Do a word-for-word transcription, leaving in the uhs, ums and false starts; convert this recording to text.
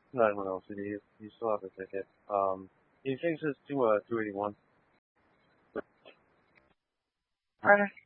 Not anyone else. You, you still have the ticket. Um, he changes to uh, two eighty-one. Alright.